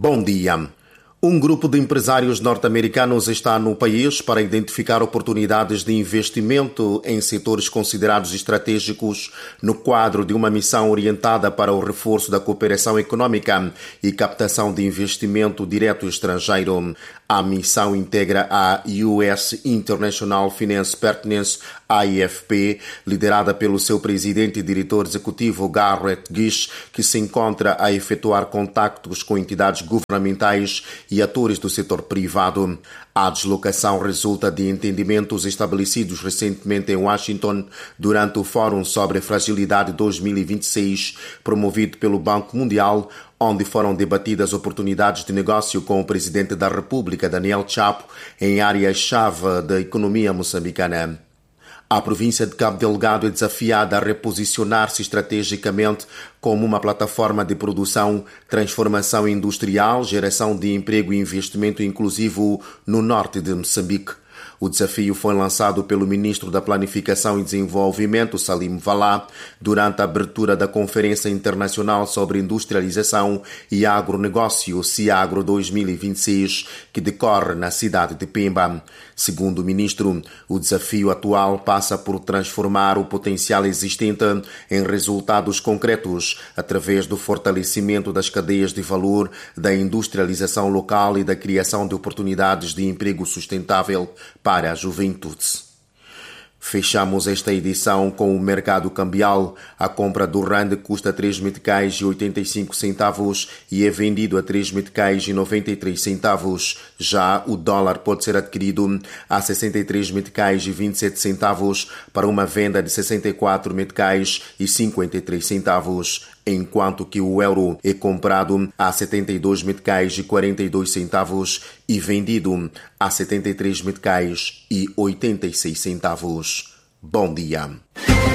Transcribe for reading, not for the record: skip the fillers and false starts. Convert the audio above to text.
Bom dia. Um grupo de empresários norte-americanos está no país para identificar oportunidades de investimento em setores considerados estratégicos no quadro de uma missão orientada para o reforço da cooperação econômica e captação de investimento direto estrangeiro. A missão integra a US International Finance Partners, IFP, liderada pelo seu presidente e diretor executivo Garrett Gish, que se encontra a efetuar contactos com entidades governamentais e atores do setor privado. A deslocação resulta de entendimentos estabelecidos recentemente em Washington durante o Fórum sobre Fragilidade 2026, promovido pelo Banco Mundial, onde foram debatidas oportunidades de negócio com o presidente da República, Daniel Chapo, em áreas-chave da economia moçambicana. A província de Cabo Delgado é desafiada a reposicionar-se estrategicamente como uma plataforma de produção, transformação industrial, geração de emprego e investimento inclusivo no norte de Moçambique. O desafio foi lançado pelo ministro da Planificação e Desenvolvimento, Salim Valá, durante a abertura da Conferência Internacional sobre Industrialização e Agronegócio, CIAGRO 2026, que decorre na cidade de Pemba. Segundo o ministro, o desafio atual passa por transformar o potencial existente em resultados concretos, através do fortalecimento das cadeias de valor, da industrialização local e da criação de oportunidades de emprego sustentável para a juventude. Fechamos esta edição com o mercado cambial. A compra do rand custa 3 meticais e 85 centavos e é vendido a 3 meticais e 93 centavos. Já o dólar pode ser adquirido a 63 meticais e 27 centavos para uma venda de 64 meticais e 53 centavos, enquanto que o euro é comprado a 72 meticais e 42 centavos e vendido a 73 meticais e 86 centavos. Bom dia.